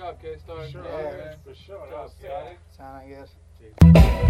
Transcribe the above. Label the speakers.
Speaker 1: up, K-Star.
Speaker 2: Sure,
Speaker 1: Yeah,
Speaker 2: man.
Speaker 1: man.
Speaker 2: For sure.
Speaker 1: Sound
Speaker 2: Yeah.
Speaker 3: Sound, I guess.